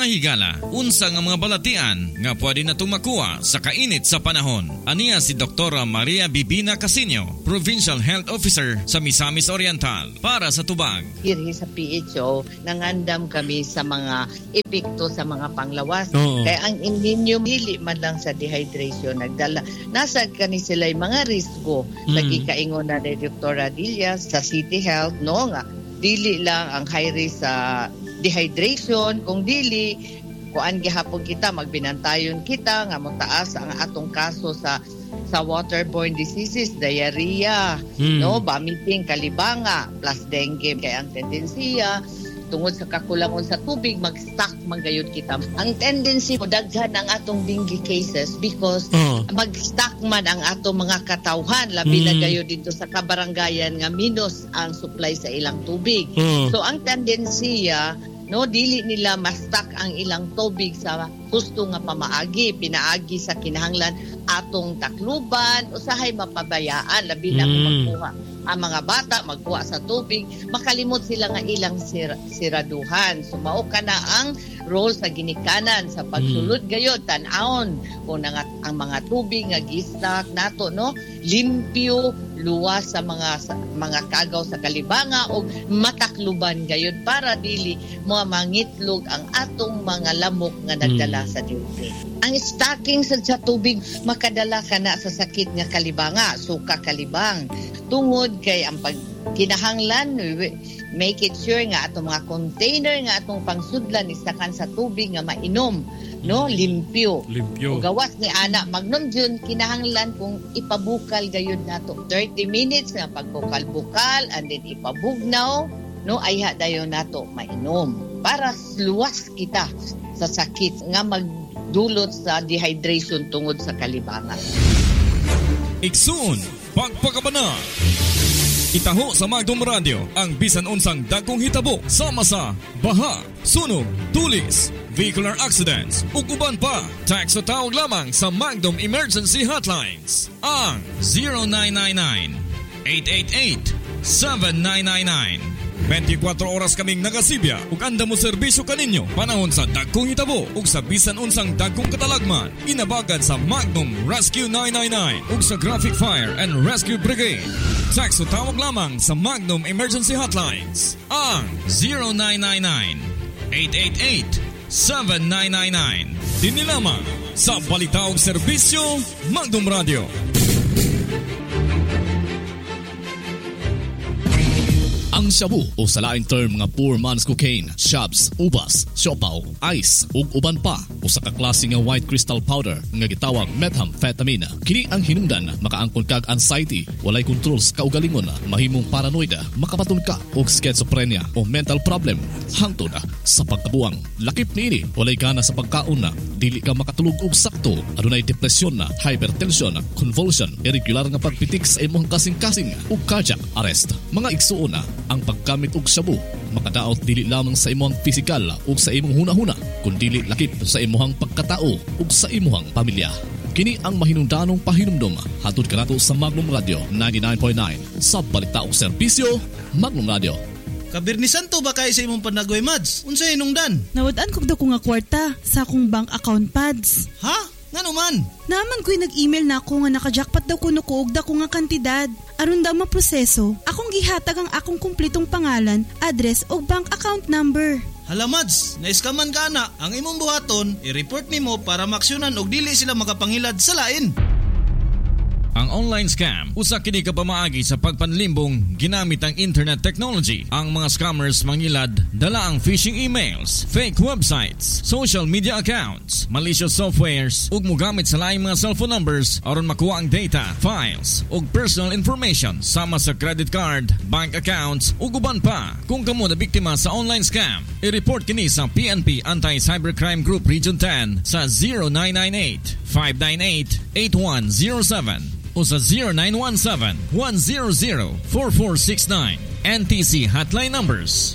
mga higala, unsa nga mga balatian nga pwede natong makuha sa kainit sa panahon. Aniya si Dr. Maria Bibina Casinio, Provincial Health Officer sa Misamis Oriental para sa Tubag. Here sa PHO, nangandam kami sa mga epekto sa mga panglawas. Kaya ang inyo dili man lang sa dehydration nagdala. Nasa kani sila mga risko sa gikaingon na ni Dr. Adilla sa City Health, no nga dili lang ang high risk sa dehydration, kung dili kuan gihapon kita magbinantayon kita nga motaas ang atong kaso sa waterborne diseases, diarrhea, no, vomiting, kalibanga, plus dengue. Kaya ang tendensiya tungod sa kakulangon sa tubig, mag-stock magayod kita. Ang tendency mo daghan ang atong dengue cases because mag-stock man ang atong mga katawhan, labi na gayo dito sa kabarangayan nga minus ang supply sa ilang tubig. So ang tendensiya, no, dili nila ma-stock ang ilang tubig sa gusto nga pamaagi, pinaagi sa kinahanglan atong takluban, usahay mapabayaan, labi na kung magkuha ang mga bata magkuha sa tubig, makalimot sila nga ilang siraduhan. So mao kana ang role sa ginikanan sa pagsulod gayod tan-awon kung ang mga tubig nga gistak nato, no, limpyo, luwas sa mga kagaw sa kalibanga o matakluban gayod para dili mo mangitlog ang atong mga lamok nga nagdala sa tubig. Ang stocking sa tubig makadala kana sa sakit nga kalibanga, suka kalibang, tungod kay ang kinahanglan make it sure nga atong mga container nga atong pangsudlan isakan sa tubig nga mainom, no, limpyo. O gawas ni ana magnom jud kinahanglan kung ipabukal gayud nato 30 minutes nga pagbukal-bukal and then ipabugnaw, no, ayha dayon nato mainom para luwas kita sa sakit nga magdulot sa dehydration tungod sa kalibangan. Iksun pagpakabana. Itaho sa Magdom Radio ang bisan unsang dagkong hitabo sama sa baha, sunog, tulis, vehicular accidents ug uban pa. Text o tawag lamang sa Magdom Emergency Hotlines ang 0999-888-7999. 24 oras kaming nagasibya ug anda mo serbisyo kaninyo panahon sa dagkong hitabo ug sa bisan unsang dagkong katalagman. Inabagan sa Magnum Rescue 999 ug sa Graphic Fire and Rescue Brigade. Text o tawag lamang sa Magnum Emergency Hotlines ang 0999-888-7999. Dini lamang sa balita ug serbisyo Magnum Radio. Ang shabu o sa laing term nga poor man's cocaine, shabs, ubas, siopaw, ice ug uban pa o sa kaklase nga white crystal powder nga gitawag methamphetamine. Kini ang hinungdan makaangkon kag anxiety, walay control sa kaugalingon, mahimong paranoid, makapatun ka og schizophrenia o mental problem hangtod sa pagkabuang. Lakip niini walay gana sa pagkaon, dili ka makatulog og sakto, adunay depresyon, hypertension, convulsion, irregular nga pagpitik sa imong kasing-kasing ug cardiac arrest. Mga igsuon ang paggamit og shabu makadaot dili lamang sa imong pisikal ug sa imong hunahuna kundi lakip sa imong pagkatao ug sa imong pamilya. Kini ang mahinungdanong pahinumdom hatod kanato sa Magnum Radio 99.9 sa balita ug serbisyo Magnum Radio. Kabirnisan to ba kay sa imong panagoy, Mads? Unsay hinungdan? Nawad-an kog daw ko nga kwarta sa akong bank account pads. Ha? Ngano man? Naman ko'y nag-email na ako nga naka-jackpot daw ko nukuog da ko nga kantidad. Aron daw maproseso, akong gihatag ang akong kumplitong pangalan, address o bank account number. Hala, Mads, naiskaman ka na. Ang imong buhaton, i-report nimo para maksyonan og dili sila makapangilad sa lain. Ang online scam, usa kini ka pamaagi sa pagpanlimbong ginamit ang internet technology. Ang mga scammers mangilad dala ang phishing emails, fake websites, social media accounts, malicious softwares ug mogamit sa laing mga cellphone numbers aron makuha ang data, files ug personal information sama sa credit card, bank accounts ug uban pa. Kung kamo na biktima sa online scam, i-report kini sa PNP Anti-Cybercrime Group Region 10 sa 0998-598-8107 o sa 0917-100-4469. NTC hotline numbers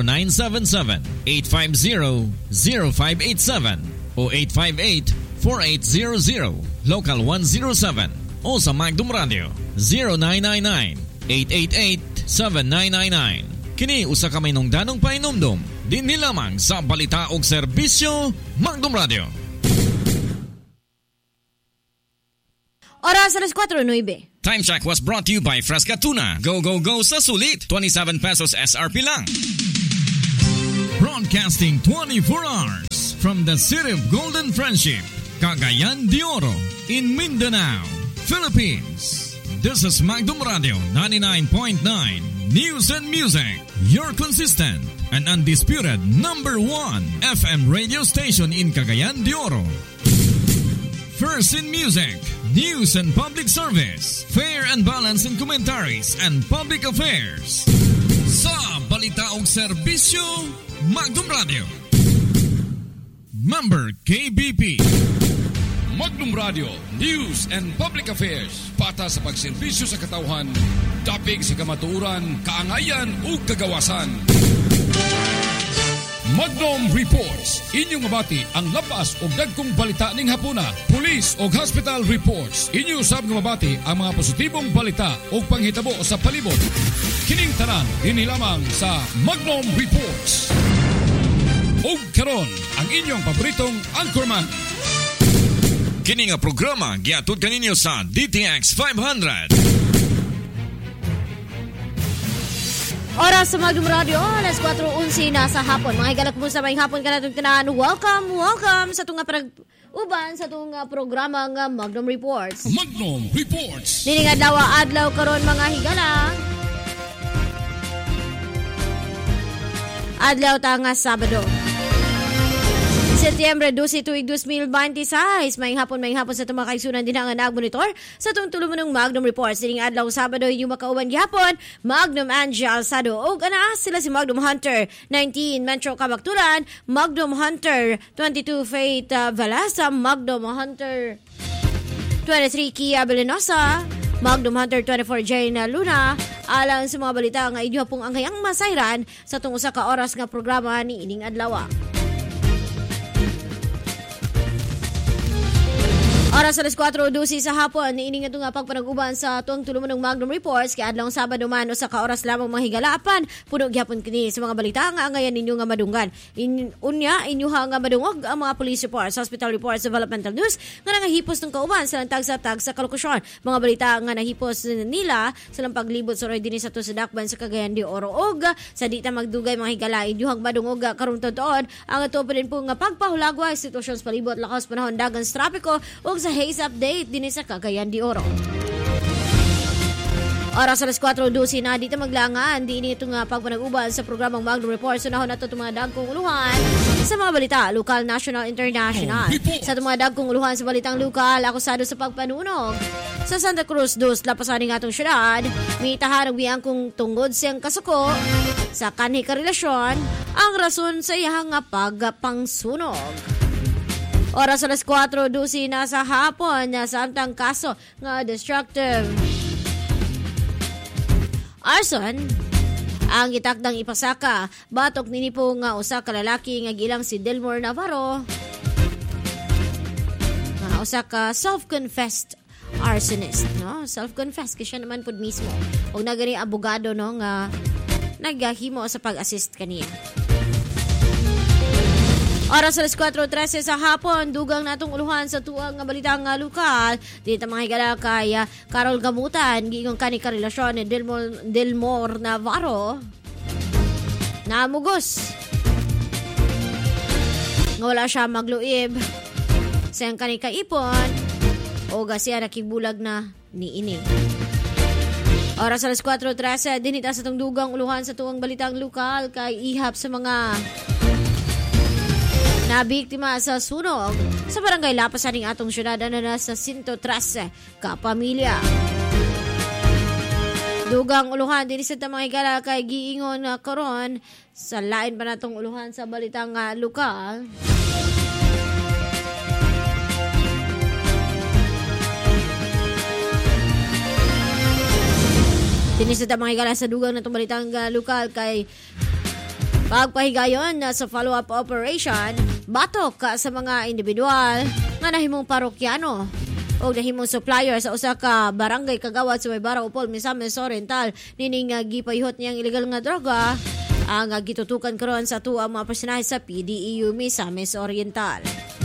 0977-850-0587 o 858-4800, local 107 o sa Magdum Radio 0999-888-7999 Kini usa ka may nungdanong painomdom. Dinhi lamang sa balita og serbisyo Magdom Radio. Oras 4:09. Time check was brought to you by Fresca Tuna. Go, go, go sa sulit. 27 pesos SRP lang. Broadcasting 24 hours from the city of Golden Friendship, Cagayan de Oro, in Mindanao, Philippines. This is Magdom Radio 99.9 News and Music, your consistent and undisputed number 1 FM radio station in Cagayan de Oro. First in music, news and public service, fair and balanced in commentaries and public affairs. Sa balita og serbisyo, Magdom Radio. Member KBP. Magdom Radio, News and Public Affairs. Pata sa pagserbisyo sa katawhan, dapig sa kamatuoran, kaangayan ug kagawasan. Magdom Reports. Inyong mabati ang lapas o dagkong balita ning hapuna. Police o hospital reports. Inyo sab nga mabati ang mga positibong balita o panghitabo sa palibot. Kining tanan, ini lamang sa Magdom Reports. O karon, ang inyong paboritong anchorman. Kini nga programa giatud kaninyo sa DTX 500. Oras sa Magdom Radio, alas 4:11 na sa hapon. Mga higalak mo sa may hapon ka natong tinahan. Welcome sa tunga uban sa tunga programa nga Magdom Reports. Magdom Reports. Nining adlaw karon mga higala. Adlaw ta nga Sabado. Setyembre 12 tuig 2026. May hapon sa itong mga kaisunan din ang nag-monitor sa itong tulumunong Magdom Reports. Sining adlaw Sabado yung makauban gihapon, Magnum Angie Alzado. O gana sila si Magnum Hunter 19 Metro Kabaktulan, Magnum Hunter 22 Faith Valasa, Magnum Hunter 23 Kia Belenosa, Magnum Hunter 24 Jane Luna. Alang sa mga balita nga inyo pong ang ngayang masayran sa itong usa ka oras nga programa ni ining adlaw. Oras alas 4:12 sa hapon, niining ito nga pagpanag-uban sa tuwang tulumunong Magdom Reports, kaya adlong Sabado man o sa kaoras lamang mga higalapan, puno gyapon kini sa mga balita nga angayan ninyo nga madunggan. Inyo nga madungog ang mga police reports, hospital reports, developmental news, nga nangahipos ng kauban sa tag sa kalukusyon. Mga balita nga nahipos nila sa paglibot sa din sa to sa dakban sa Cagayan de Oro. Og sa dita magdugay mga higala, inyo madungog karong tuon ang ito pa rin po nga pagpahulagwa, sitwasyon sa palibot, lakas panahon, dagan sa trapiko, og sa haze update din sa Cagayan de Oro. Oras alas 4:12 na dito maglangan. Di ito nga pagpanag-uban sa programang Magdom Report. Sunahon na ito mga dagkong uluhan sa mga balita, lokal, national, international. Sa mga dagkong uluhan sa balitang lokal, akusado sa pagpanunog sa Santa Cruz dos, lapasan ng atong syudad. May taharang biyang kung tungod siyang kasuko sa kanhi karelasyon ang rason sa iyang pagpangsunog. Oras alas 4:12 na sa hapon na sa amtang kaso nga destructive arson ang itakdang ipasaka. Batok nini po nga usa ka lalaki nga gilang si Delmore Navarro, nga usa ka self-confessed arsonist, no? Self-confessed kasi siya naman pud mismo. Og nagani abogado, no, nga naghimo sa pag-assist kaniya. Oras alas 4:13 sa hapon, dugang natong uluhan sa tuang nga balitang lokal. Dito mga higala kay Carol Gamutan, giingong kani karelasyon ni Delmore Navarro na mugos. Nga wala siya magluib sa kani kaipon o siya nakigbulag na ni ini. Oras alas 4:13, dinita sa itong dugang uluhan sa tuang balitang lokal kay ihap sa mga na biktima sa sunog sa barangay Lapasan ng atong syudad na nasa 113 kapamilya. Dugang uluhan din sa mga higala kay giingon karon sa lain pa natong uluhan sa balitang lokal. Dinisod ang mga higala sa dugang natong balitang lokal kay pagpahigayon na sa follow-up operation, batok ka sa mga individual nga nahimong parokyano o nahimong supplier sa usa ka barangay kagawad sa Waybara Upol, Misamis Oriental. Nining gipayhot niyang illegal nga droga ang gitutukan karon sa tuwa mga personahe sa PDEU Misamis Oriental.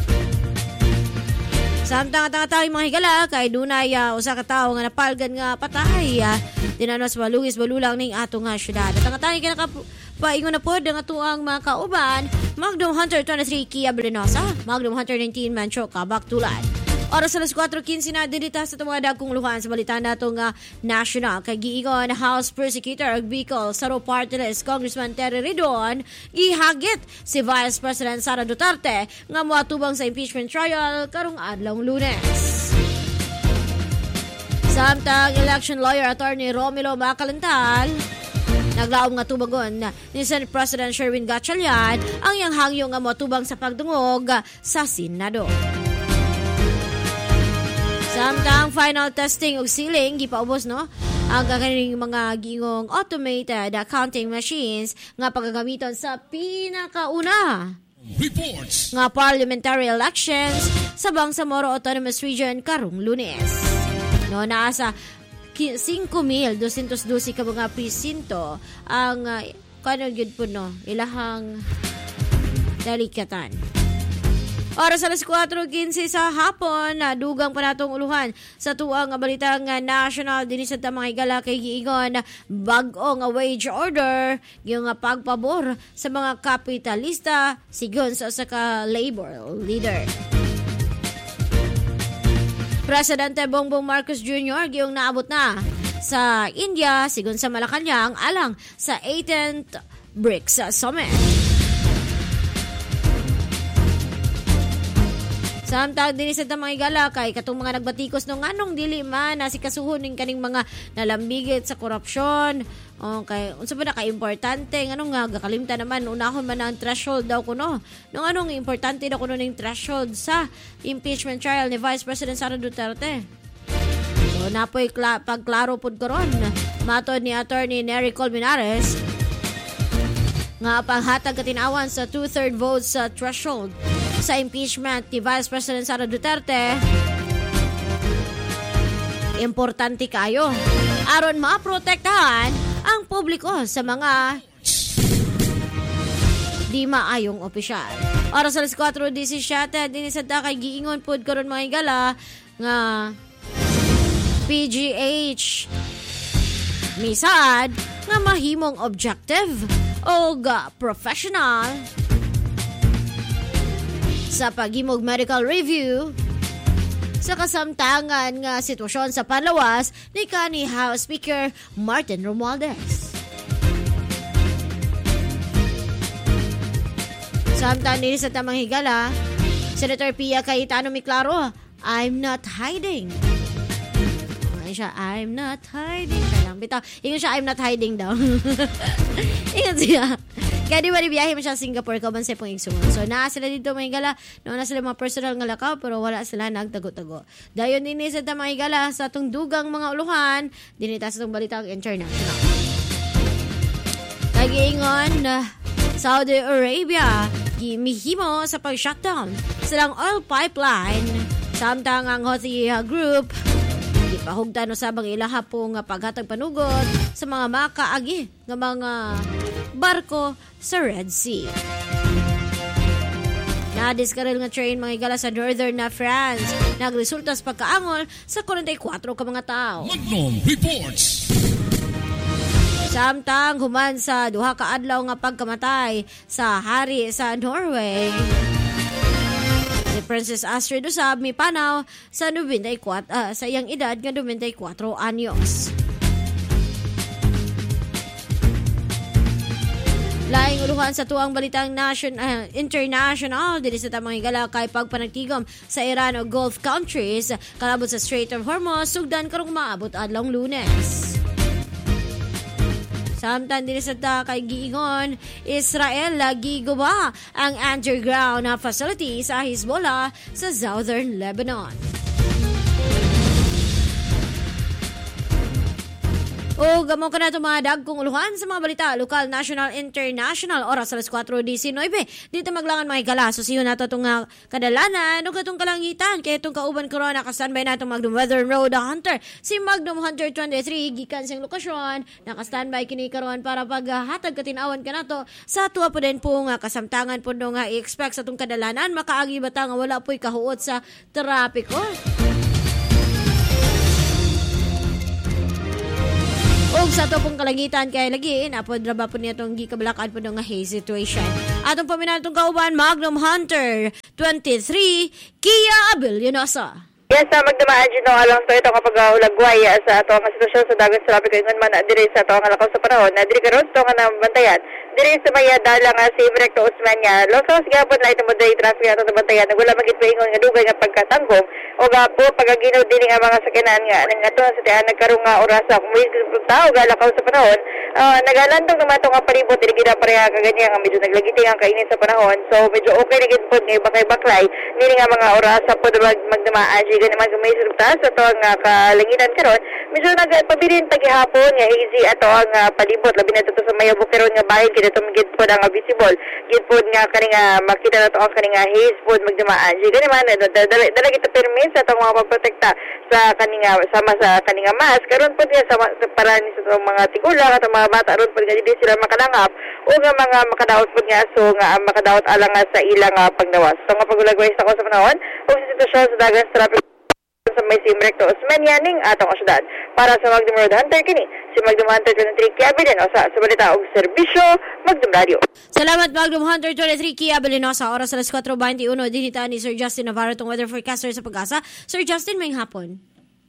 Samtang atang-atang mga higala kay dunay usa ka tawo nga napalgan nga patay dinanos malugis balulang ning ato nga syudad. Atang-atang paingon na pod ang atuang mga kauban, Magnum Hunter 23 Kia Blenosa, Magnum Hunter 19 Mancho Kabak Tulad. Oras alas 4:15 na dinita sa tuwada kong luhan sa balita nato nga national kay giingon House Prosecutor of Bicol Saro Party List Congressman Terry Ridon gihagit si Vice President Sara Duterte nga moatubang sa impeachment trial karong adlawng Lunes. Samtang election lawyer attorney Romilo Macalental naglaom nga tubagon ni Senate President Sherwin Gatchalian ang iyang hangyo nga moatubang sa pagdungog sa Senado. Samtang final testing og sealing gipaubos no ang kanilang mga gingong automated accounting machines nga pagagamiton sa pinakauna Reports nga parliamentary elections sa Bangsamoro Autonomous Region karong Lunes. No nasa 5,212 ka mga presinto ang kanang gyud po no ilahang dalikatan. Oras alas 4:15 sa hapon, dugang pa natong uluhan sa tuang balita nga national din sa mga higala kay giingon bag-o nga wage order yung pagpabor sa mga kapitalista sigon sa usa ka labor leader. Presidente Bongbong Marcos Jr. giyong naabot na sa India sigon sa Malacanang alang sa 18th BRICS Summit. Samtang din sa mga igala kay katong mga nagbatikos no nganong dili man na si kasuhon ning kaning mga nalambigit sa korupsyon. Okay, unsa ba na ka-importante nganong nga gakalimtan naman unahon man ang threshold daw kuno. No nganong importante daw kuno ning threshold sa impeachment trial ni Vice President Sara Duterte. So napoy pagklaro pud karon matod ni attorney Nery Colmenares nga panghatag katinawan sa 2/3 votes sa threshold sa impeachment ni Vice President Sara Duterte. Importante kayo aron maprotektahan ang publiko sa mga di maayong opisyal. Oras alas 4:17 din sa kay giingon pud karon mga igala nga PGH misad nga mahimong objective o professional sa paghimog medical review sa kasamtangan nga sitwasyon sa panlawas ni kanhi House Speaker Martin Romualdez. Samtang din sa tamang higala, Senator Pia Cayetano miklaro, I'm not hiding. Siya, I'm not hiding. Kailang bitaw. Ingon siya, I'm not hiding daw. Ingon siya. Kaya di ba biyahe mo siya sa Singapore kauban sa pong igsungon. So naa sila dito mga higala. Nauna sila mga personal nga lakaw pero wala sila nagtago-tago. Dayon din sa mga higala sa atong dugang mga uluhan. Dinita sa atong balitang international. Nagiingon Saudi Arabia gimihimo sa pag-shutdown silang oil pipeline. Samtang ang Houthi group ipahugdan sa bang ilaha po nga paghatag panugot sa mga makaagi nga mga barko sa Red Sea. Nadiskaril nga train mga igala sa northern na France. Nagresulta sa pagkaangol sa 44 ka mga tao. Magnum Reports. Samtang human sa duha ka adlaw nga pagkamatay sa hari sa Norway. Si Princess Astrid usab mipanaw sa 94 sa iyang edad nga 94 anyos. Laing uluhan sa tuang balitang international dili sa tamang higala kay pagpanagtigom sa Iran o Gulf countries kalabot sa Strait of Hormuz sugdan karong maabot adlawng Lunes. Samtang din sa kay giingon, Israel lagi guba ang underground na facility sa Hezbollah sa southern Lebanon. O gamo ka na ito mga dagkong uluhan sa mga balita, lokal, national, international, oras alas 4:19. Dito maglangan mga higala. So siyo na ito itong kadalanan o itong kalangitan. Kaya itong kauban korona, kastanbay na itong Magnum Weather Road Hunter. Si Magnum Hunter 23, gikan siyang lokasyon, nakastanbay kinikaroon para paghatag katinawan ka na to. Sa tuwa po din po nga kasamtangan po nga i-expect sa itong kadalanan, makaagi bata nga wala po'y kahuot sa trapiko. Og sa to pong kalangitan kay lagiin, apod raba po niya itong gikabalakan po nga haze situation. Atong paminaw itong kauban, Magnum Hunter 23, Kia Abilionosa. Yes, magdamaan dyan nung alang ito kapag ulagway sa ito ang sitwasyon sa dagat sa trapiko ingon man diri sa ito ang lakaw sa panahon na diri karon ito nga nabantayan diri sa maya dalang si Recto Usman niya losos gapon na ito mo diri traffic ato nabantayan wala magit paingon nga dugay nga pagkatanggong o gapo pagaginaw din nga mga sakyanan nga ato sa tiyan nagkaroon nga orasa kung may tao galakaw sa panahon nagalandong naman ito nga palibot diri gina pareha kaganyan nga medyo naglagiting ang kainit sa panahon so medyo okay na gid pod nga bakay-baklay nini nga mga orasa pod magdamaan gani magmay sulta sa to ang kalangitan karon medyo nagpabilin tagihapon nga hazy ato ang palibot labi na to sa mayabok karon nga bahin kini to gid pod ang visible gid pod nga kani nga makita na to ang kani nga haze pod magdamaan gani man dala kita permis sa tong mga pagprotekta sa kani nga sama sa kani nga mask karon pod nga sama para ni sa mga tigulang at mga bata ron pod nga di sila makalangap o nga mga makadaot pod nga so nga makadaot alang sa ilang pagnawas so nga pagulagway sa ko sa panahon o sa sitwasyon sa dagat traffic sa may si Recto Usman yaning atong asyudad. Para sa Magnum Road Hunter kini, si Magnum Hunter 23 Kia Abilionosa sa balita og serbisyo Magnum Radio. Salamat Magnum Hunter 23 Kia Abilionosa. Oras alas 4:21 dinita ni Sir Justin Navarro tong weather forecaster sa Pag-asa. Sir Justin, may hapon.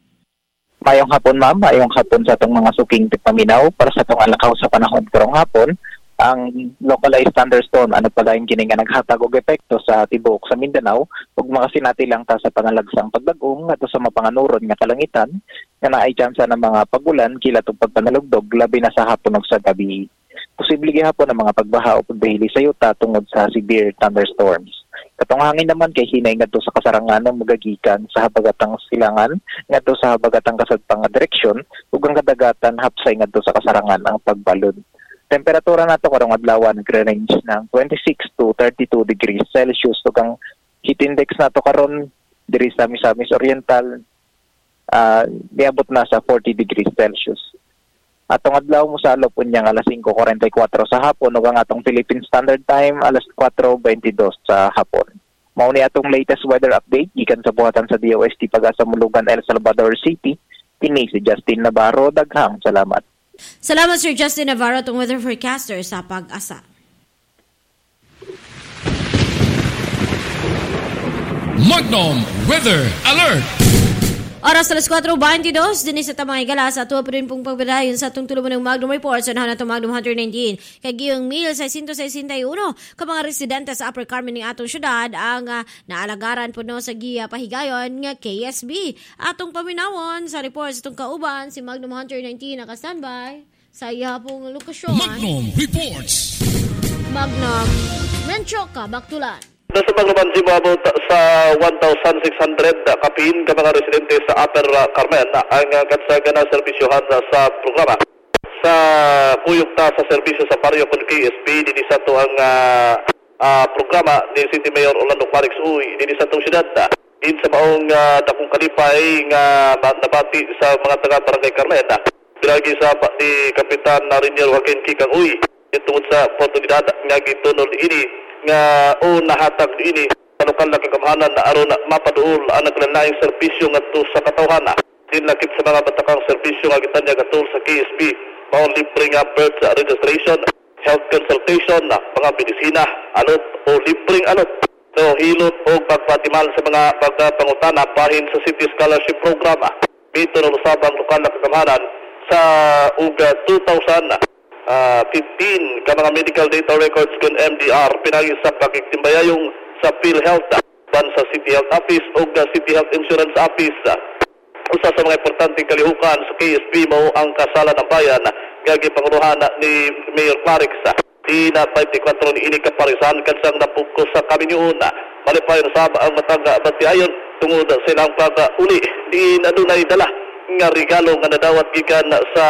Mayong hapon ma'am, mayong hapon sa itong mga suking paminaw para sa itong alakaw sa panahon karong hapon. Ang localized thunderstorm ano pala yung kini nga naghatag og epekto sa tibuok sa Mindanao ug makasinati lang ta sa pangalagsang pagdagong ngadto sa mapanganuron nga kalangitan nga naay tsansa ng mga pagulan kilat ug pagpanalugdog labi na sa hapon ug sa gabi. Posible gihapon ang mga pagbaha o pagbahili sa yuta tungod sa severe thunderstorms. Katong hangin naman kay hinay ngadto sa kasarangan ng magagikan sa habagatang silangan ngadto sa habagatang kasadpang direksyon ug ang kadagatan hapsay ngadto sa kasarangan ang pagbalod. Temperatura nato karong adlaw nagre-range ng 26 to 32 degrees Celsius ug ang heat index nato karon diri sa Misamis Oriental niabot na sa 40 degrees Celsius. Atong adlaw mo sa alop unyang alas 5:44 sa hapon ug ang atong Philippine Standard Time alas 4:22 sa hapon. Mao ni atong latest weather update gikan sa buhatan sa DOST Pag-asa Mulugan, El Salvador City. Kini si Justin Navarro, daghang salamat. Salamat Sir Justin Navarro, itong weather forecaster sa Pag-asa. Magnum Weather Alert! Oras alas 4:22, din sa tamang igala sa tuwa po rin pong pagbadayon sa itong tuluman ng Magnum Report sa nahan na itong Magnum Hunter 19. Kagiyong 1,661 ka mga residente sa Upper Carmen ng atong syudad ang naalagaran po no sa giya pahigayon nga KSB. Atong paminawon sa report sa itong kauban, si Magnum Hunter 19 naka-standby sa iya pong lokasyon. Magnum Reports! Magnum Menchoka, Baktulan. Nasa Maglaban Zimbabwe sa 1,600 kapiin ka mga residente sa Upper Carmen ang katsaga na servisyohan sa programa. Sa kuyog ta sa serbisyo sa Barrio con KSB, dini sa to ang programa ni City Mayor Orlando Parix Uy, dini sa tong syudad. Din sa maong dakong kalipay nga nabati sa mga taga-Barangay Carmen. Bilagi sa ni Kapitan Rinier Joaquin Kikang Uy, tungod sa oportunidad nga gitunol ini nga nahatag ini sa lokal na kagamahanan na aron mapaduol ang naglalayong serbisyo ngadto sa katawhana. Din lakip sa mga batakang serbisyo nga gitanya ngadto sa KSB, mao libre nga birth registration, health consultation, mga medisina, alot o libreng alot. So hilot o pagpatimal sa mga pagpangutana bahin sa City Scholarship Program. Dito na usabang lokal na kagamahanan sa uga 2015 ka mga medical data records kun MDR pinagi sa pagtimbaya yung sa PhilHealth ban sa City Health Office o City Health Insurance Office. Usa sa mga importanteng kalihukan sa KSB mao ang kasalan ng bayan gagi panguruhan ni Mayor Parix. Di na 24 ni ini kaparisan kansang napuko sa kaminyuon. Malipay sa ang mataga batiayon tungod sa ilang pag-uli di adunay dala nga regalo nga nadawat gikan sa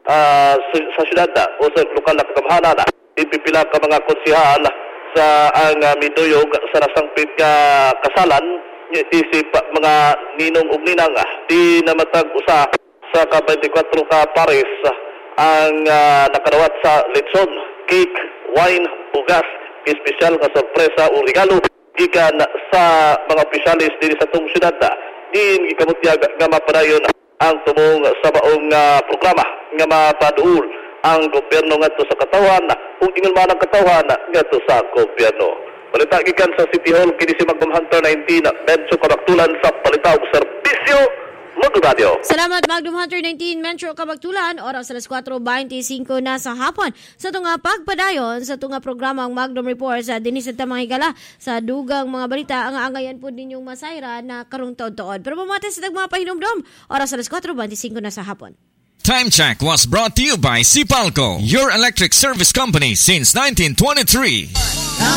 sa syudad o sa lokal na kagamhanan. Ipipila ka mga konsihal sa ang miduyog sa nasangpit ka kasalan isip mga ninong ug ninang di namatag usa sa ka-24 ka pares ang nakadawat sa lechon, cake, wine, ugas, espesyal nga sorpresa o regalo gikan sa mga opisyalis dinhi sa tong syudad. Din gikamutyag nga mapadayon ang tumong sa baong programa nga mapaduol ang gobyerno ngadto sa katawan ug ingon man ang katawan ngadto sa gobyerno. Balita gikan sa City Hall kini si Magnum Hunter 19 medyo kabaktulan sa palitaw og serbisyo Magnum Radio. Salamat Magnum Hunter 19 Metro Kabaktulan, oras alas 4:25 na sa hapon. Sa tunga pagpadayon sa tunga programang Magnum Report sa dinhi sa Tamang Higala sa dugang mga balita ang aangayan po ninyong masayra na karong taon-taon. Pero mamati sa mga pahinumdom, oras alas 4:25 na sa hapon. Time check was brought to you by Sipalco, your electric service company since 1923.